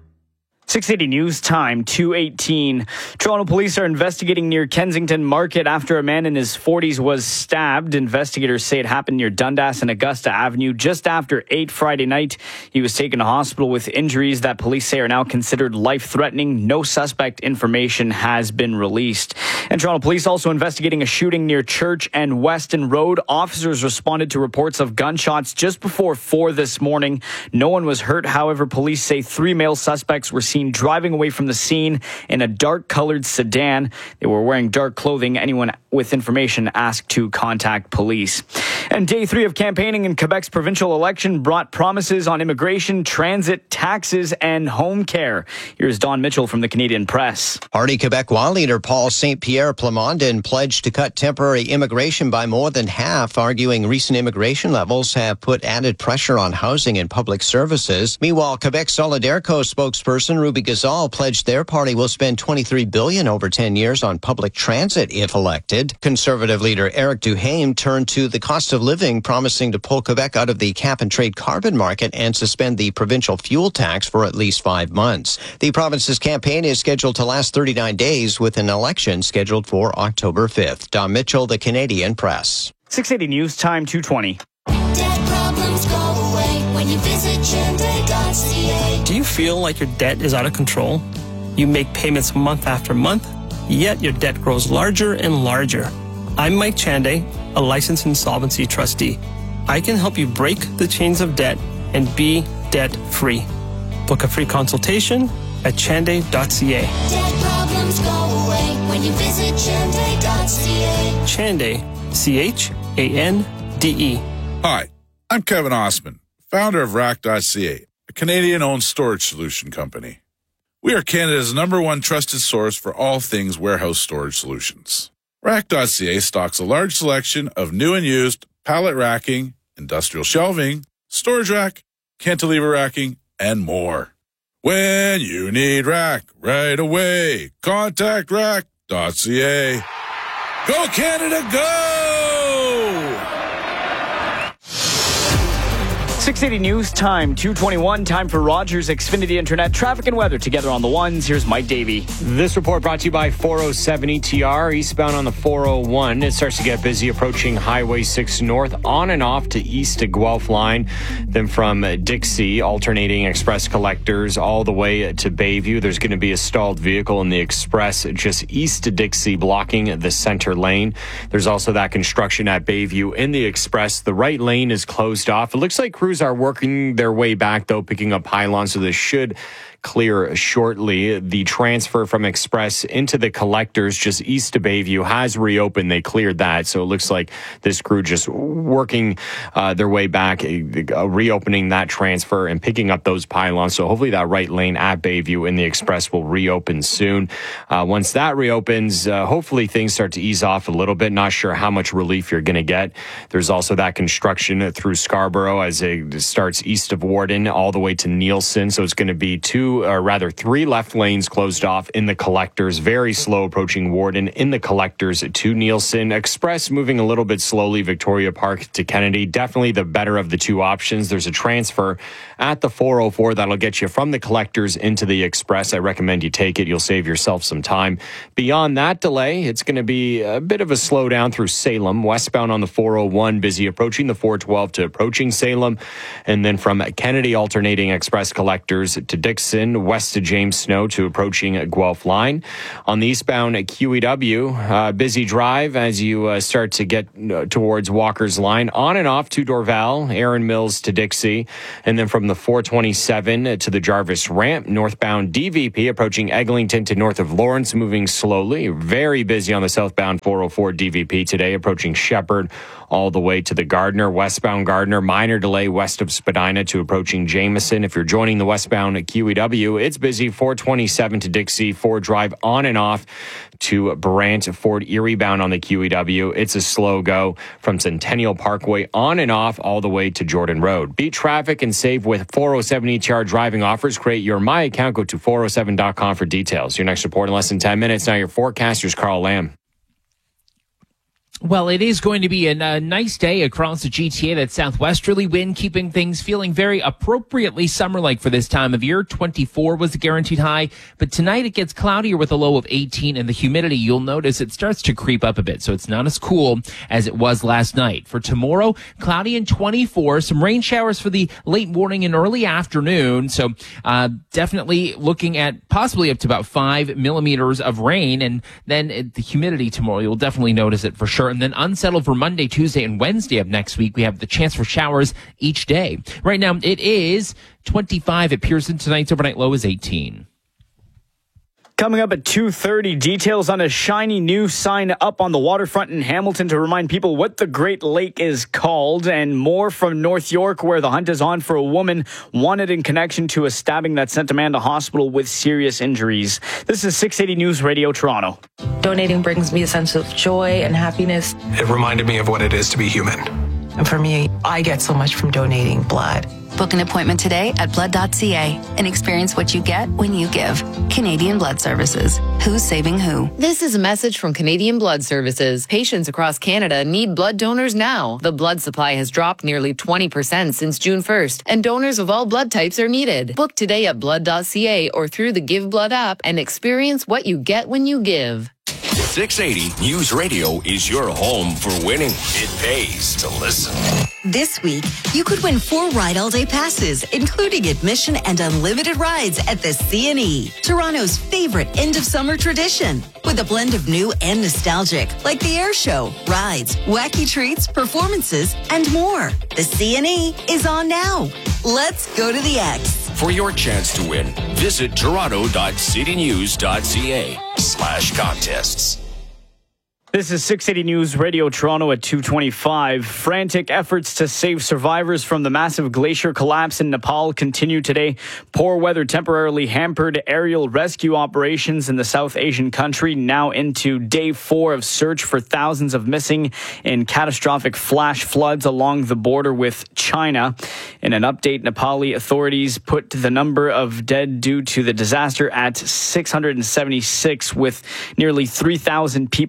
six eighty News Time, two eighteen. Toronto police are investigating near Kensington Market after a man in his forties was stabbed. Investigators say it happened near Dundas and Augusta Avenue just after eight Friday night. He was taken to hospital with injuries that police say are now considered life-threatening. No suspect information has been released. And Toronto police also investigating a shooting near Church and Weston Road. Officers responded to reports of gunshots just before four this morning. No one was hurt. However, police say three male suspects were seen driving away from the scene in a dark-colored sedan. They were wearing dark clothing. Anyone with information asked to contact police. And day three of campaigning in Quebec's provincial election brought promises on immigration, transit, taxes, and home care. Here's Don Mitchell from the Canadian Press. Party Quebecois leader Paul Saint Pierre Plamondon pledged to cut temporary immigration by more than half, arguing recent immigration levels have put added pressure on housing and public services. Meanwhile, Quebec Solidarco spokesperson Ruby Gazal pledged their party will spend twenty-three billion dollars over ten years on public transit if elected. Conservative leader Eric Duhaime turned to the cost of living, promising to pull Quebec out of the cap-and-trade carbon market and suspend the provincial fuel tax for at least five months. The province's campaign is scheduled to last thirty-nine days, with an election scheduled for October fifth. Don Mitchell, the Canadian Press. six eighty News Time, two twenty. Debt problems go away when you visit chende dot c a. Do you feel like your debt is out of control? You make payments month after month, yet your debt grows larger and larger. I'm Mike Chande, a licensed insolvency trustee. I can help you break the chains of debt and be debt-free. Book a free consultation at chande dot c a. Debt problems go away when you visit chende dot c a. Chande, C H A N D E. Hi, I'm Kevin Osman, founder of rack dot c a, a Canadian-owned storage solution company. We are Canada's number one trusted source for all things warehouse storage solutions. rack dot c a stocks a large selection of new and used pallet racking, industrial shelving, storage rack, cantilever racking, and more. When you need rack right away, contact rack dot c a. Go Canada, go! six eighty News Time, two twenty-one. Time for Rogers Xfinity Internet traffic and weather together on the ones. Here's Mike Davey. This report brought to you by four oh seven E T R. Eastbound on the four oh one. It starts to get busy approaching Highway six North on and off to east to Guelph line. Then from Dixie, alternating express collectors all the way to Bayview. There's going to be a stalled vehicle in the express just east to Dixie, blocking the center lane. There's also that construction at Bayview in the express. The right lane is closed off. It looks like crews are working their way back, though, picking up pylons, so this should clear shortly. The transfer from Express into the collectors just east of Bayview has reopened. They cleared that, so it looks like this crew just working uh, their way back, uh, reopening that transfer and picking up those pylons. So hopefully that right lane at Bayview in the Express will reopen soon. Uh, once that reopens, uh, hopefully things start to ease off a little bit. Not sure how much relief you're going to get. There's also that construction through Scarborough as it starts east of Warden all the way to Nielsen. So it's going to be two or rather three left lanes closed off in the collectors. Very slow approaching Warden in the collectors to Nielsen. Express moving a little bit slowly, Victoria Park to Kennedy. Definitely the better of the two options. There's a transfer at the four oh four that'll get you from the collectors into the Express. I recommend you take it. You'll save yourself some time. Beyond that delay, it's going to be a bit of a slowdown through Salem. Westbound on the four oh one, busy approaching the four twelve to approaching Salem. And then from Kennedy, alternating express collectors to Dixon, west to James Snow to approaching Guelph line. On the eastbound Q E W, uh, busy drive as you uh, start to get uh, towards Walker's line. On and off to Dorval, Aaron Mills to Dixie. And then from the four twenty-seven to the Jarvis ramp, northbound D V P approaching Eglinton to north of Lawrence, moving slowly. Very busy on the southbound four oh four D V P today, approaching Shepherd all the way to the Gardner. Westbound Gardner, minor delay west of Spadina to approaching Jameson. If you're joining the westbound Q E W, it's busy. four twenty-seven to Dixie, Ford Drive on and off to Brant, Ford Erie bound on the Q E W. It's a slow go from Centennial Parkway on and off all the way to Jordan Road. Beat traffic and save with four oh seven E T R driving offers. Create your My account. Go to four oh seven dot com for details. Your next report in less than ten minutes. Now your forecaster's Carl Lamb. Well, it is going to be a, a nice day across the G T A. That southwesterly wind keeping things feeling very appropriately summer-like for this time of year. twenty-four was the guaranteed high, but tonight it gets cloudier with a low of eighteen, and the humidity, you'll notice it starts to creep up a bit, so it's not as cool as it was last night. For tomorrow, cloudy and twenty-four, some rain showers for the late morning and early afternoon, so uh, definitely looking at possibly up to about five millimeters of rain, and then it, the humidity tomorrow, you'll definitely notice it for sure. And then unsettled for Monday, Tuesday, and Wednesday of next week. We have the chance for showers each day. Right now, it is twenty-five at Pearson. Tonight's overnight low is eighteen. Coming up at two thirty, details on a shiny new sign up on the waterfront in Hamilton to remind people what the Great Lake is called, and more from North York, where the hunt is on for a woman wanted in connection to a stabbing that sent a man to hospital with serious injuries. This is six eighty News Radio Toronto. Donating brings me a sense of joy and happiness. It reminded me of what it is to be human. And for me, I get so much from donating blood. Book an appointment today at blood dot c a and experience what you get when you give. Canadian Blood Services. Who's saving who? This is a message from Canadian Blood Services. Patients across Canada need blood donors now. The blood supply has dropped nearly twenty percent since June first, and donors of all blood types are needed. Book today at blood dot c a or through the Give Blood app and experience what you get when you give. six eighty News Radio is your home for winning. It pays to listen. This week, you could win four Ride All Day passes, including admission and unlimited rides at the C and E, Toronto's favorite end-of-summer tradition. With a blend of new and nostalgic, like the air show, rides, wacky treats, performances, and more. The C and E is on now. Let's go to the X. For your chance to win, visit toronto dot city news dot c a slash contests. This is six eighty News Radio Toronto at two twenty-five. Frantic efforts to save survivors from the massive glacier collapse in Nepal continue today. Poor weather temporarily hampered aerial rescue operations in the South Asian country, now into day four of search for thousands of missing in catastrophic flash floods along the border with China. In an update, Nepali authorities put the number of dead due to the disaster at six hundred seventy-six, with nearly three thousand people still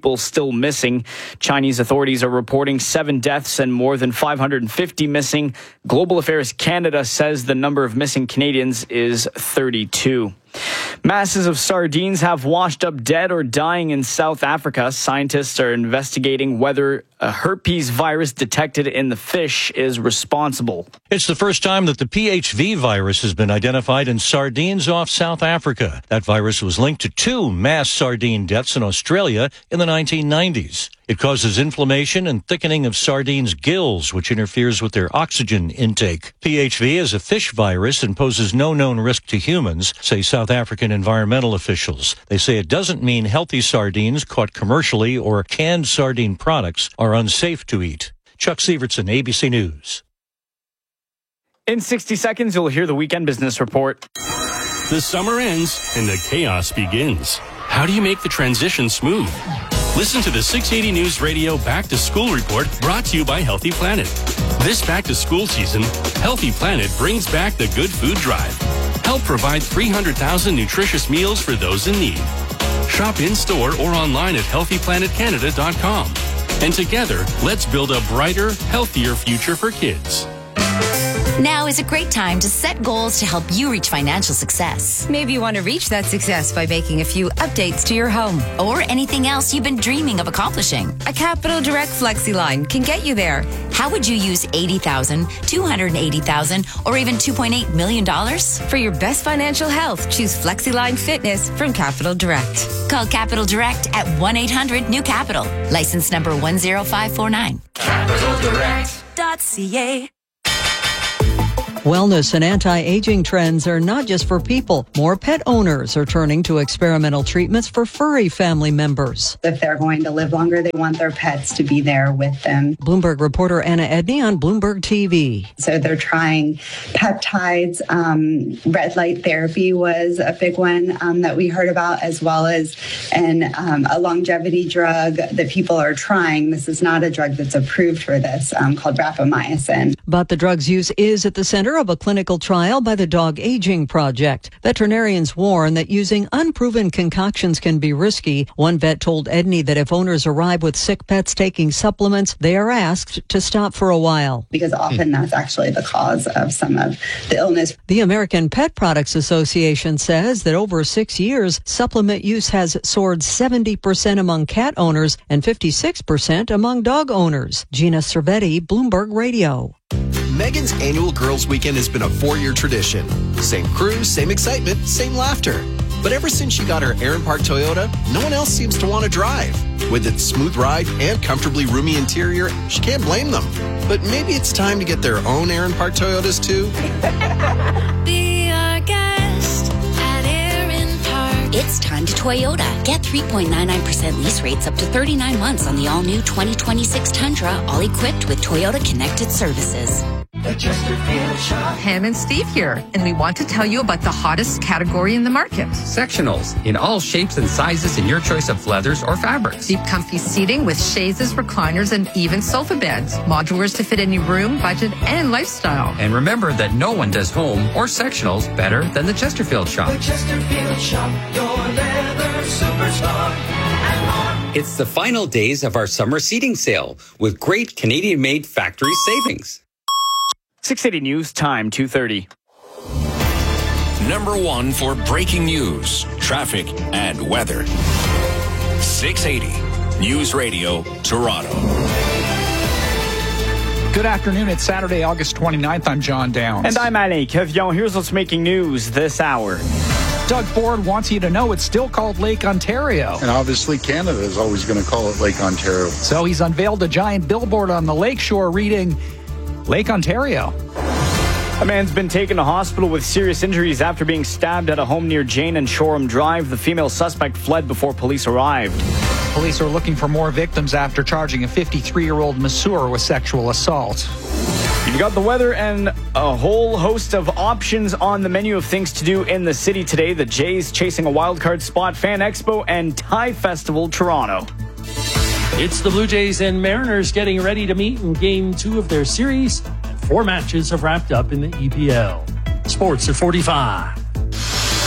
still missing. Chinese authorities are reporting seven deaths and more than five hundred fifty missing. Global Affairs Canada says the number of missing Canadians is thirty-two. Masses of sardines have washed up dead or dying in South Africa. Scientists are investigating whether a herpes virus detected in the fish is responsible. It's the first time that the P H V virus has been identified in sardines off South Africa. That virus was linked to two mass sardine deaths in Australia in the nineteen nineties. It causes inflammation and thickening of sardines' gills, which interferes with their oxygen intake. P H V is a fish virus and poses no known risk to humans, say South African environmental officials. They say it doesn't mean healthy sardines caught commercially or canned sardine products are unsafe to eat. Chuck Sievertson, A B C News. In sixty seconds, you'll hear the Weekend Business Report. The summer ends and the chaos begins. How do you make the transition smooth? Listen to the six eighty News Radio Back to School Report, brought to you by Healthy Planet. This back to school season, Healthy Planet brings back the Good Food Drive. Help provide three hundred thousand nutritious meals for those in need. Shop in-store or online at healthy planet canada dot com. And together, let's build a brighter, healthier future for kids. Now is a great time to set goals to help you reach financial success. Maybe you want to reach that success by making a few updates to your home. Or anything else you've been dreaming of accomplishing. A Capital Direct FlexiLine can get you there. How would you use eighty thousand dollars, two hundred eighty thousand dollars, or even two point eight million dollars? For your best financial health, choose FlexiLine Fitness from Capital Direct. Call Capital Direct at one eight hundred new capital. License number one zero five four nine. capital direct dot c a. Wellness and anti-aging trends are not just for people. More pet owners are turning to experimental treatments for furry family members. If they're going to live longer, they want their pets to be there with them. Bloomberg reporter Anna Edney on Bloomberg T V. So they're trying peptides. Um, red light therapy was a big one um, that we heard about, as well as an, um, a longevity drug that people are trying. This is not a drug that's approved for this, um, called rapamycin. But the drug's use is at the center of a clinical trial by the Dog Aging Project. Veterinarians warn that using unproven concoctions can be risky. One vet told Edney that if owners arrive with sick pets taking supplements, they are asked to stop for a while. Because often that's actually the cause of some of the illness. The American Pet Products Association says that over six years, supplement use has soared seventy percent among cat owners and fifty-six percent among dog owners. Gina Cervetti, Bloomberg Radio. Megan's annual Girls Weekend has been a four-year tradition. Same crew, same excitement, same laughter. But ever since she got her Aaron Park Toyota, no one else seems to want to drive. With its smooth ride and comfortably roomy interior, she can't blame them. But maybe it's time to get their own Aaron Park Toyotas too. Be our guest at Aaron Park. It's time to Toyota. Get three point nine nine percent lease rates up to thirty-nine months on the all-new twenty twenty-six Tundra, all equipped with Toyota Connected Services. The Chesterfield Shop. Pam and Steve here, and we want to tell you about the hottest category in the market. Sectionals in all shapes and sizes in your choice of leathers or fabrics. Deep comfy seating with chaises, recliners, and even sofa beds. Modulars to fit any room, budget, and lifestyle. And remember that no one does home or sectionals better than the Chesterfield Shop. The Chesterfield Shop, your leather superstar. It's the final days of our summer seating sale with great Canadian-made factory savings. six eighty News Time, two thirty. Number one for breaking news, traffic, and weather. six eighty News Radio, Toronto. Good afternoon. It's Saturday, August twenty-ninth. I'm John Downs. And I'm Alain Kevion. Here's what's making news this hour. Doug Ford wants you to know it's still called Lake Ontario. And obviously Canada is always going to call it Lake Ontario. So he's unveiled a giant billboard on the lakeshore reading Lake Ontario. A man's been taken to hospital with serious injuries after being stabbed at a home near Jane and Shoreham Drive. The female suspect fled before police arrived. Police are looking for more victims after charging a fifty-three-year-old masseur with sexual assault. You've got the weather and a whole host of options on the menu of things to do in the city today. The Jays chasing a wildcard spot, Fan Expo, and Thai Festival Toronto. It's the Blue Jays and Mariners getting ready to meet in Game two of their series. Four matches have wrapped up in the E P L. Sports at forty-five. six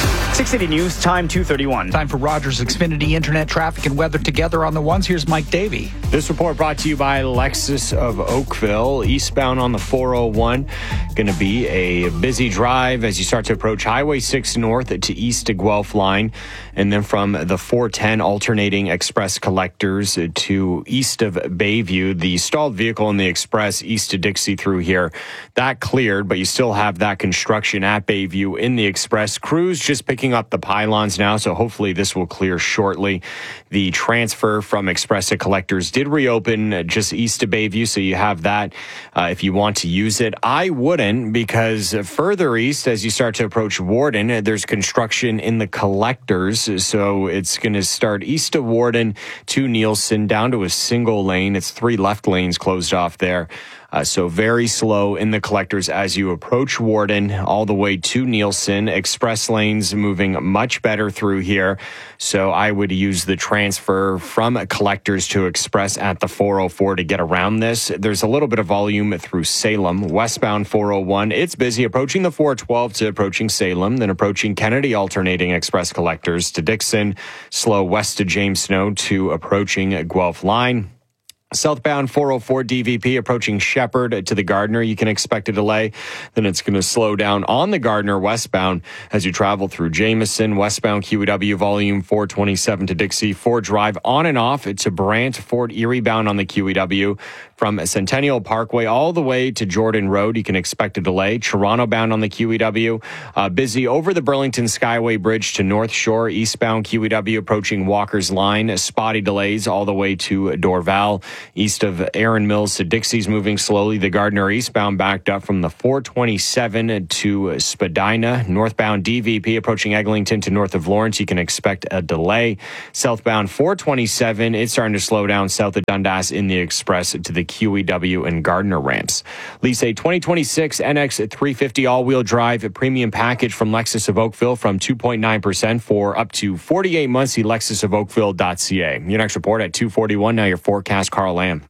six eighty News, time two thirty-one. Time for Rogers Xfinity Internet traffic and weather together on the ones. Here's Mike Davey. This report brought to you by Lexus of Oakville. Eastbound on the four oh one. Going to be a busy drive as you start to approach Highway six North to east to Guelph line. And then from the four ten alternating express collectors to east of Bayview, the stalled vehicle in the express east to Dixie through here, that cleared, but you still have that construction at Bayview in the express. Crews just picking up the pylons now, so hopefully this will clear shortly. The transfer from express to collectors did reopen just east of Bayview, so you have that uh, if you want to use it. I wouldn't, because further east, as you start to approach Warden, there's construction in the collectors. So it's going to start east of Warden to Nielsen down to a single lane. It's three left lanes closed off there. Uh, so very slow in the collectors as you approach Warden all the way to Nielsen. Express lanes moving much better through here. So I would use the transfer from collectors to express at the four oh four to get around this. There's a little bit of volume through Salem. Westbound four oh one, it's busy approaching the four twelve to approaching Salem, then approaching Kennedy alternating express collectors to Dixon. Slow west to James Snow to approaching Guelph line. Southbound four oh four D V P approaching Shepherd to the Gardner. You can expect a delay. Then it's going to slow down on the Gardner westbound as you travel through Jameson. Westbound Q E W volume four twenty-seven to Dixie. Ford Drive on and off to Brant. Fort Erie bound on the Q E W. From Centennial Parkway all the way to Jordan Road, you can expect a delay. Toronto bound on the Q E W. Uh, busy over the Burlington Skyway Bridge to North Shore. Eastbound Q E W approaching Walker's Line. Spotty delays all the way to Dorval. East of Aaron Mills to Dixie's moving slowly. The Gardner eastbound backed up from the four twenty-seven to Spadina. Northbound D V P approaching Eglinton to north of Lawrence. You can expect a delay. Southbound four twenty-seven, it's starting to slow down south of Dundas in the express to the Q E W and Gardner ramps. Lease a twenty twenty-six N X three fifty all-wheel drive premium package from Lexus of Oakville from two point nine percent for up to forty-eight months. See lexus of oakville dot c a. Your next report at two forty-one. Now your forecast, Carl Lamb.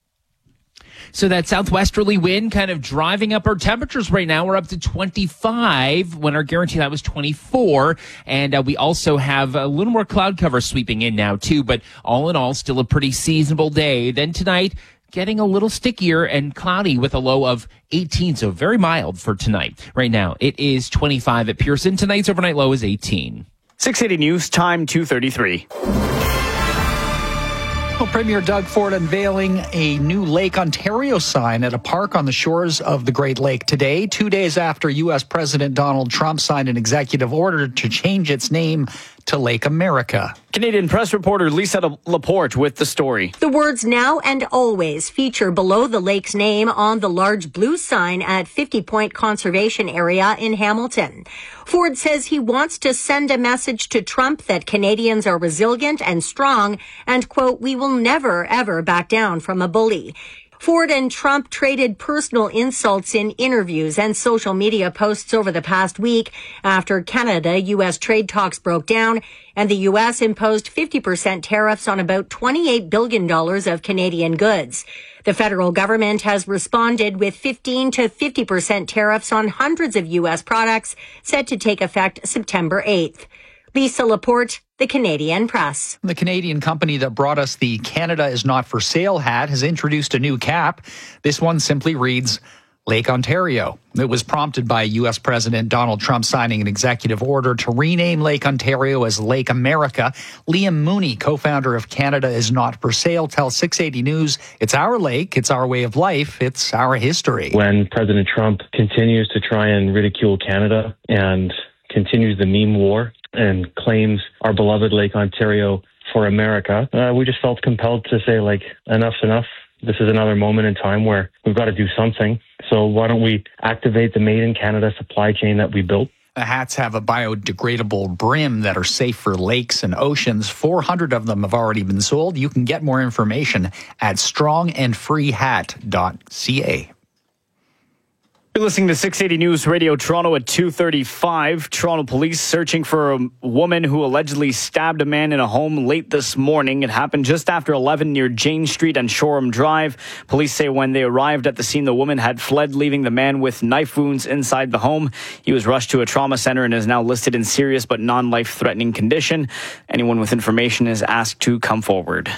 So that southwesterly wind kind of driving up our temperatures right now. We're up to twenty-five when our guarantee that was twenty-four. And uh, we also have a little more cloud cover sweeping in now too. But all in all, still a pretty seasonable day. Then tonight, getting a little stickier and cloudy with a low of eighteen. So very mild for tonight. Right now, it is twenty-five at Pearson. Tonight's overnight low is eighteen. six eighty News, time two thirty-three. Well, Premier Doug Ford unveiling a new Lake Ontario sign at a park on the shores of the Great Lake today, two days after U S President Donald Trump signed an executive order to change its name to Lake America. Canadian press reporter Lisa Laporte with the story. The words now and always feature below the lake's name on the large blue sign at fifty Point Conservation Area in Hamilton. Ford says he wants to send a message to Trump that Canadians are resilient and strong and, quote, we will never, ever back down from a bully. Ford and Trump traded personal insults in interviews and social media posts over the past week after Canada-U S trade talks broke down and the U S imposed fifty percent tariffs on about twenty-eight billion dollars of Canadian goods. The federal government has responded with fifteen to fifty percent tariffs on hundreds of U S products set to take effect September eighth. Lisa Laporte, the Canadian Press. The Canadian company that brought us the Canada is Not for Sale hat has introduced a new cap. This one simply reads Lake Ontario. It was prompted by U S President Donald Trump signing an executive order to rename Lake Ontario as Lake America. Liam Mooney, co-founder of Canada is Not for Sale, tells six eighty News, it's our lake, it's our way of life, it's our history. When President Trump continues to try and ridicule Canada and continues the meme war and claims our beloved Lake Ontario for America, uh, we just felt compelled to say, like, enough's enough. This is another moment in time where we've got to do something. So why don't we activate the Made in Canada supply chain that we built? The hats have a biodegradable brim that are safe for lakes and oceans. four hundred of them have already been sold. You can get more information at strong and free hat dot c a. You're listening to six eighty News Radio Toronto at two thirty-five. Toronto police searching for a woman who allegedly stabbed a man in a home late this morning. It happened just after eleven near Jane Street and Shoreham Drive. Police say when they arrived at the scene, the woman had fled, leaving the man with knife wounds inside the home. He was rushed to a trauma center and is now listed in serious but non-life-threatening condition. Anyone with information is asked to come forward.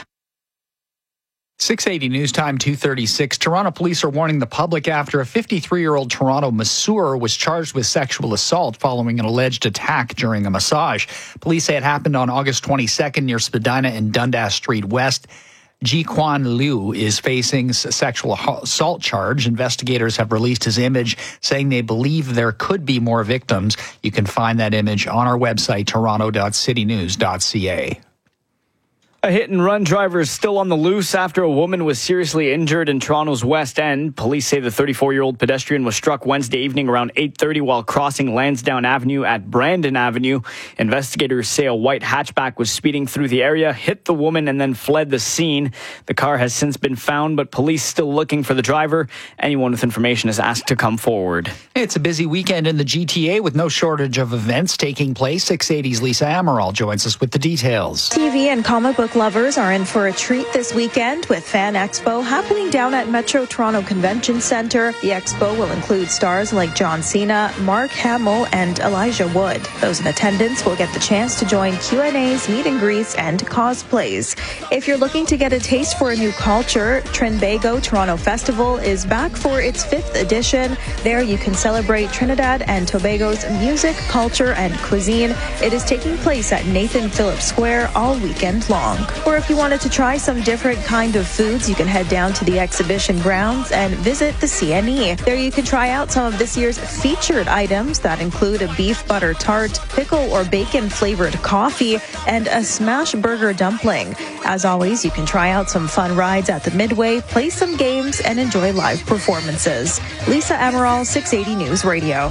six eighty News Time, two thirty-six. Toronto police are warning the public after a fifty-three-year-old Toronto masseur was charged with sexual assault following an alleged attack during a massage. Police say it happened on August twenty-second near Spadina and Dundas Street West. Ji Kwan Liu is facing a sexual assault charge. Investigators have released his image, saying they believe there could be more victims. You can find that image on our website, toronto dot city news dot c a. A hit-and-run driver is still on the loose after a woman was seriously injured in Toronto's West End. Police say the thirty-four-year-old pedestrian was struck Wednesday evening around eight thirty while crossing Lansdowne Avenue at Brandon Avenue. Investigators say a white hatchback was speeding through the area, hit the woman, and then fled the scene. The car has since been found, but police still looking for the driver. Anyone with information is asked to come forward. It's a busy weekend in the G T A with no shortage of events taking place. six eighty's Lisa Amaral joins us with the details. T V and comic book lovers are in for a treat this weekend with Fan Expo happening down at Metro Toronto Convention Centre. The expo will include stars like John Cena, Mark Hamill, and Elijah Wood. Those in attendance will get the chance to join Q and A's, meet and greets, and cosplays. If you're looking to get a taste for a new culture, Trinbago Toronto Festival is back for its fifth edition. There you can celebrate Trinidad and Tobago's music, culture, and cuisine. It is taking place at Nathan Phillips Square all weekend long. Or if you wanted to try some different kind of foods, you can head down to the exhibition grounds and visit the C N E. There you can try out some of this year's featured items that include a beef butter tart, pickle or bacon flavored coffee, and a smash burger dumpling. As always, you can try out some fun rides at the Midway, play some games, and enjoy live performances. Lisa Amaral, six eighty News Radio.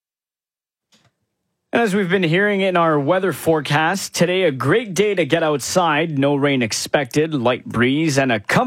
As we've been hearing in our weather forecast, today a great day to get outside. No rain expected, light breeze, and a comfortable